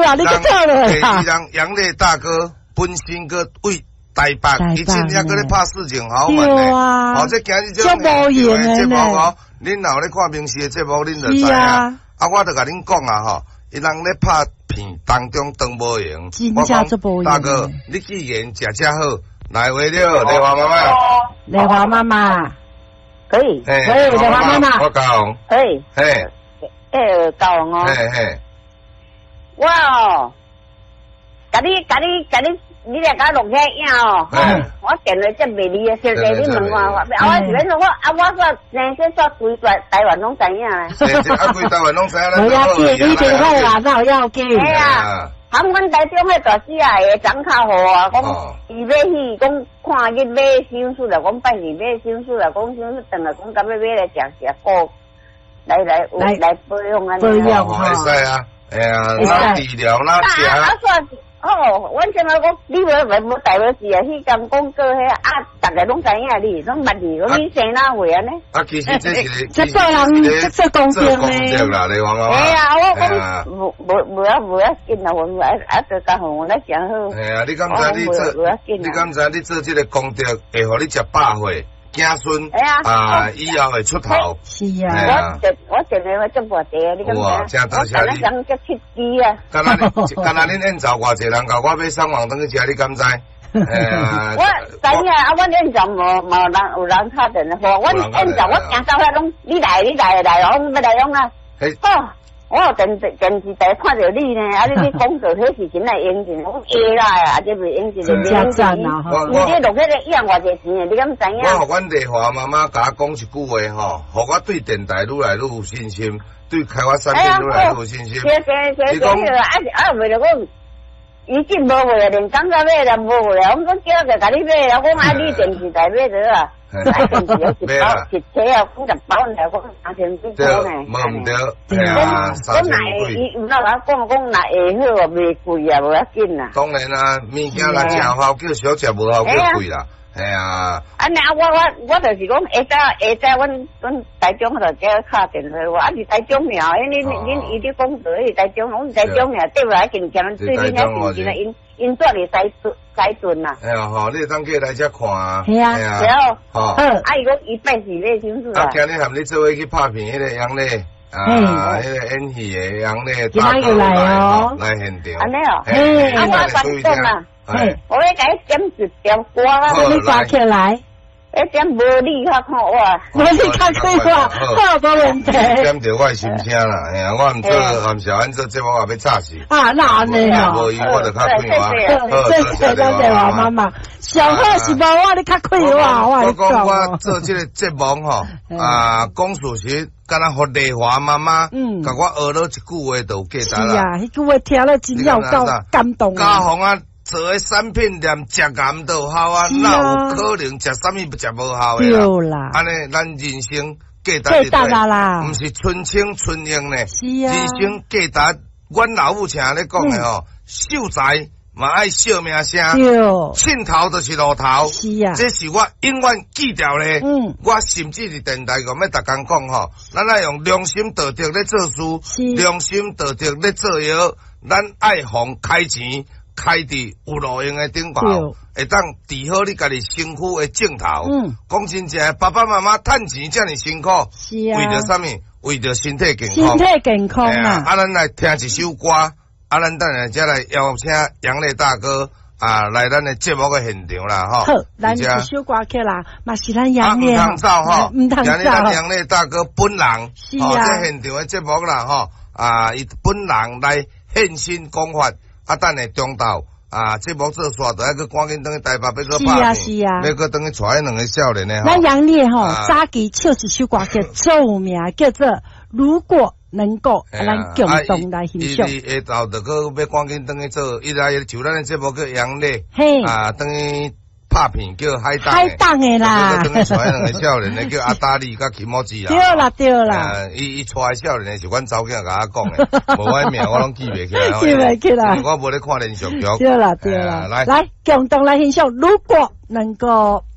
啊，你去错了啦。 让杨烈大哥本身个为台北，以前也搁咧拍事情好嘛咧。哦，这今日这种节目哦，恁若咧看平时的节目，恁就知影。啊，我就甲恁讲啊吼，伊人咧拍片当中当无用。我讲大哥，你既然食好，来回了，丽华妈妈。 丽华妈妈， 可以， 可以，丽华妈妈， 我讲， 可以， 嘿， 教哦， 嘿嘿， 哇，甲你来甲录起影哦，我电话真袂离啊，小弟你问我是咧我说那些说规台湾拢知影咧， 规台湾拢知影咧， 不要紧，你电话拿到要紧， 系啊。他们台中迄大师啊，会长较好啊，讲伊要去讲看去买手术啦，讲拜年买手术啦，讲手术等下讲甲要买来食补，来保养啊， 保养哈，会使啊，哎呀，哪治疗哪食啊。 阮现在讲你无带无事啊，迄间广告迄大家拢知影你，拢捌你，讲你生哪会安尼？ 其实这是这做人这做公正咧，啦，你话嘛？ 哎呀，我讲无要紧啦，我就讲我来讲好。 哎呀，你敢知你做这个功德会互你食百岁？子孙以后会出头。 是啊， 我这个我做无地啊，你敢知？ 哇，真多谢你。 我叫七支啊。 干那恁宴召偌济人，甲我买送往等去食，你敢知？ 我知影啊，阮宴召无有人敲电话，阮宴召我行到遐拢你来，我要来用啊。我电视台看到你呢，你讲到迄事情来用钱，我下啦啊，这袂用钱就袂赚啦吼。 你这录迄个养偌济钱，你敢知影？ 我互阮丽华妈妈甲我讲一句话吼，互我对电台愈来愈有信心，对开发产品愈来愈有信心。 你讲为了讲，以前无会啊，连刚才买了无会啊，我讲叫个甲你买啊，我买你电视台买着啊。电视有一包一车啊，50包来讲3000几块呢。 无唔对，系啊，3000几。 伊有那讲若会好啊，袂贵啊，无要紧啦。 当然啦，物件若食好，叫小食无好叫贵啦，系啊。 安尼我就是讲下早阮台中迄度叫敲电话，我是台中苗，恁伊咧讲到迄台中，阮台中苗对来近强对恁遐近啊，因做哩西顿啦。 哎呀，吼，你当过来遮看啊。 系啊， 对哦。啊，伊讲伊拜四咧，是不是啊？ 今日含你做伙去拍片，迄个杨咧。迄个演戏的杨咧， 大哥来现场。 安尼哦，我讲啦，我要甲伊点一条歌啦， 你抓起来。 一点无你较看我， 无你较看我，无问题。 点着我的心声啦，哎呀，我毋做，含小安做节目也要吵死。 啊，那安尼哦。 无伊我就较快活。 谢谢我妈妈，上好是无我你较快活， 我讲我做这个节目吼，讲事实，敢若互丽华妈妈，甲我学了一句话就有价值啦。 是啊，迄句话听了真有够感动。 家红啊！做诶产品连食咸都好啊，哪有可能食啥物不食无效诶啦？ 对啦， 安尼咱人生价值啦， 毋是纯清纯用呢。 是啊， 人生价值，阮老母常咧讲诶吼，秀才嘛爱惜名声，凊头就是路头。 是啊， 这是我永远记住咧。我甚至是电台讲要逐工讲吼，咱爱用良心道德咧做事，良心道德咧做药，咱爱互开钱。开伫有路用诶顶头，会当治好你家己身躯诶镜头。讲真正，爸爸妈妈趁钱遮尔辛苦，为着啥物？为着身体健康。 身体健康啊！ 咱来听一首歌，咱等下再来邀请杨烈大哥来咱诶节目诶现场啦，吼。 好，咱一首歌曲啦，嘛是咱杨烈。 唔通走吼， 唔通走。 咱杨烈大哥本人， 是啊， 这现场诶节目啦，吼伊本人来现身讲法。等下中昼节目做煞，就要去赶紧等去台北，要去拍片， 是啊， 要去等去带两个少年呢。 咱杨烈吼，早期唱一首歌曲著名，叫做《如果能够》，咱共同来欣赏。 伊下昼就去要赶紧等去做，伊来就咱的节目叫杨烈，等于。拍片叫海档的啦， 等于带两个少年的叫阿达利甲김모지 啦，对啦， 伊带少年的是阮查某囝甲我讲的，无我名我拢记袂起来， 记袂起来， 我无咧看连续剧。 对啦，来共同来欣赏，如果能够。